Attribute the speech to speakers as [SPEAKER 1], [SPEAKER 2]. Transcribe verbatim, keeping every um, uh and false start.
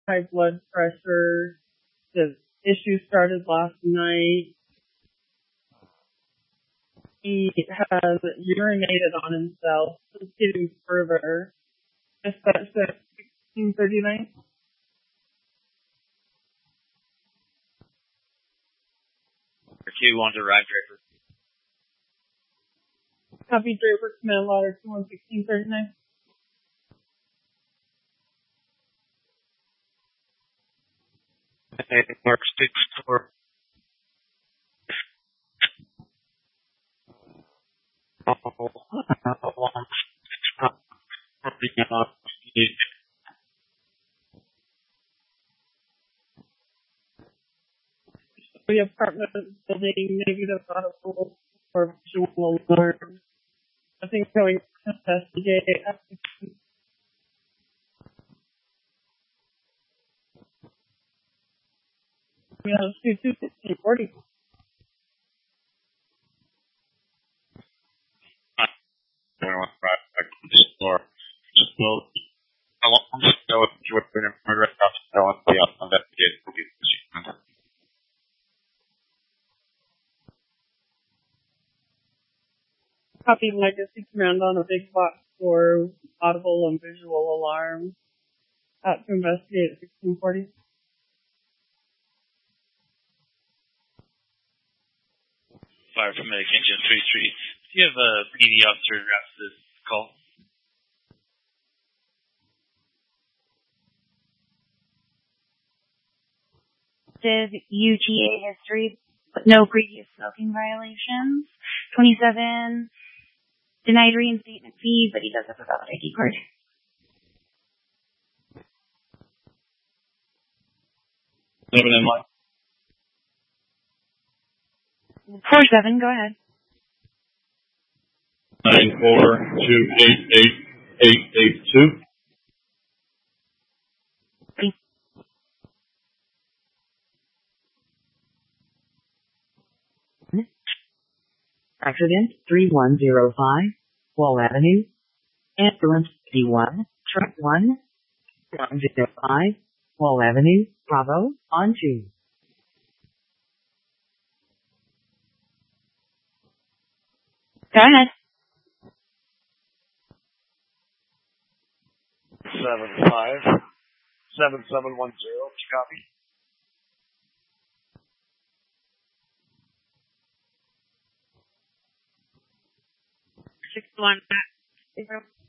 [SPEAKER 1] high blood pressure. The issue started last night. He has urinated on himself. It's getting further. Just at sixteen thirty-nine.
[SPEAKER 2] two one to Ryan Draper.
[SPEAKER 1] Copy Draper, command ladder two one sixteen thirty-nine.
[SPEAKER 2] Hey, Mark six four. Oh,
[SPEAKER 1] The apartment building negative audible or visual alarm. I think going to investigate. We have two two sixteen forty.
[SPEAKER 2] How long ago you were in murder house and the investigate?
[SPEAKER 1] Copy legacy command on a big box for audible and visual alarm. At to investigate at sixteen forty.
[SPEAKER 2] Fire from Medic Engine three three. Do you have a P D officer after this call?
[SPEAKER 3] U T A history, but no previous smoking violations. twenty-seven, denied reinstatement fee, but he does have a valid I D card.
[SPEAKER 2] Seven in line.
[SPEAKER 3] four seven, go ahead.
[SPEAKER 2] Nine four two eight eight eight eight two.
[SPEAKER 4] Accident three one zero five, Wall Avenue. Ambulance D one, truck one, one zero five, Wall Avenue, Bravo, on two.
[SPEAKER 3] Go ahead.
[SPEAKER 2] Seven five seven seven one zero. Copy.
[SPEAKER 1] Six one zero.